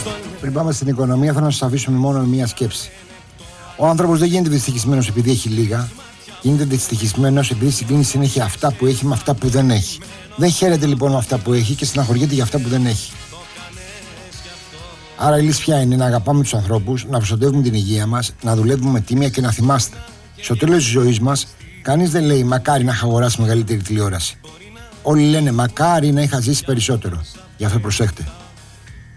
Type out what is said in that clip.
Πριν πάμε στην οικονομία, θέλω να σας αφήσουμε μόνο μία σκέψη. Ο άνθρωπος δεν γίνεται δυστυχισμένος επειδή έχει λίγα. Γίνεται δυστυχισμένος επειδή συγκρίνει συνέχεια αυτά που έχει με αυτά που δεν έχει. Δεν χαίρεται λοιπόν με αυτά που έχει και στεναχωριέται για αυτά που δεν έχει. Άρα η λύση ποια είναι? Να αγαπάμε τους ανθρώπους, να προστατεύουμε την υγεία μας, να δουλεύουμε με τίμια και να θυμάστε. Στο τέλος της ζωής μας, κανείς δεν λέει μακάρι να είχα αγοράσει μεγαλύτερη τηλεόραση. Όλοι λένε μακάρι να είχα ζήσει περισσότερο. Γι' αυτό προσέχτε.